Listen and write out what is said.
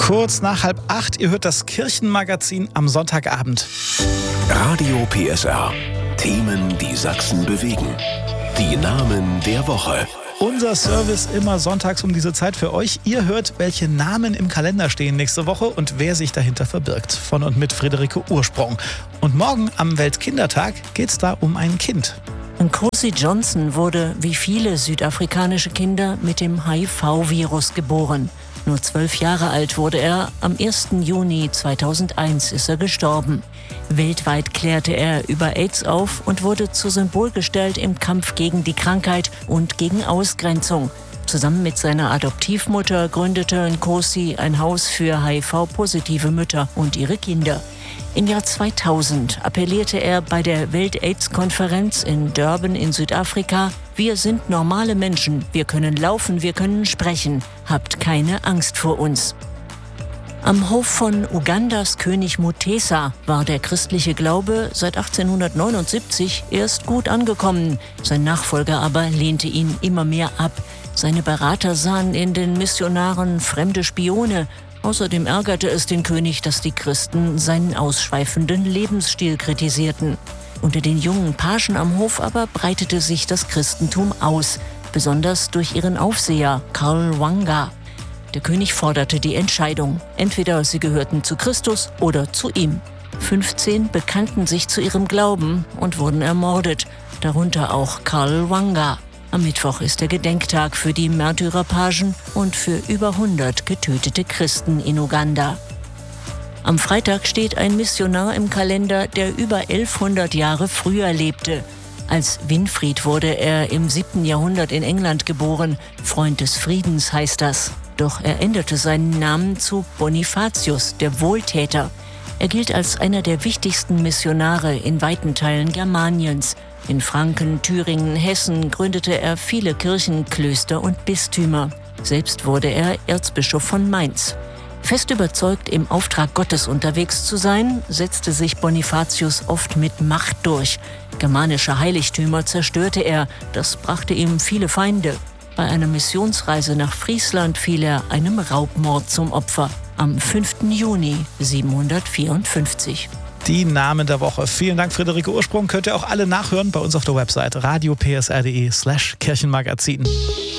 Kurz nach 7:30, ihr hört das Kirchenmagazin am Sonntagabend. Radio PSR. Themen, die Sachsen bewegen. Die Namen der Woche. Unser Service immer sonntags um diese Zeit für euch. Ihr hört, welche Namen im Kalender stehen nächste Woche und wer sich dahinter verbirgt. Von und mit Friederike Ursprung. Und morgen am Weltkindertag geht es da um ein Kind. Nkosi Johnson wurde, wie viele südafrikanische Kinder, mit dem HIV-Virus geboren. Nur 12 Jahre alt wurde er. Am 1. Juni 2001 ist er gestorben. Weltweit klärte er über AIDS auf und wurde zur Symbolgestalt im Kampf gegen die Krankheit und gegen Ausgrenzung. Zusammen mit seiner Adoptivmutter gründete Nkosi ein Haus für HIV-positive Mütter und ihre Kinder. Im Jahr 2000 appellierte er bei der Welt-AIDS-Konferenz in Durban in Südafrika: Wir sind normale Menschen, wir können laufen, wir können sprechen, habt keine Angst vor uns. Am Hof von Ugandas König Mutesa war der christliche Glaube seit 1879 erst gut angekommen. Sein Nachfolger aber lehnte ihn immer mehr ab. Seine Berater sahen in den Missionaren fremde Spione. Außerdem ärgerte es den König, dass die Christen seinen ausschweifenden Lebensstil kritisierten. Unter den jungen Pagen am Hof aber breitete sich das Christentum aus, besonders durch ihren Aufseher Karl Lwanga. Der König forderte die Entscheidung. Entweder sie gehörten zu Christus oder zu ihm. 15 bekannten sich zu ihrem Glauben und wurden ermordet, darunter auch Karl Lwanga. Am Mittwoch ist der Gedenktag für die Märtyrerpagen und für über 100 getötete Christen in Uganda. Am Freitag steht ein Missionar im Kalender, der über 1100 Jahre früher lebte. Als Winfried wurde er im 7. Jahrhundert in England geboren. Freund des Friedens heißt das. Doch er änderte seinen Namen zu Bonifatius, der Wohltäter. Er gilt als einer der wichtigsten Missionare in weiten Teilen Germaniens. In Franken, Thüringen, Hessen gründete er viele Kirchen, Klöster und Bistümer. Selbst wurde er Erzbischof von Mainz. Fest überzeugt, im Auftrag Gottes unterwegs zu sein, setzte sich Bonifatius oft mit Macht durch. Germanische Heiligtümer zerstörte er, das brachte ihm viele Feinde. Bei einer Missionsreise nach Friesland fiel er einem Raubmord zum Opfer am 5. Juni 754. Die Namen der Woche. Vielen Dank, Friederike Ursprung. Könnt ihr auch alle nachhören bei uns auf der Website radiopsr.de/Kirchenmagazin.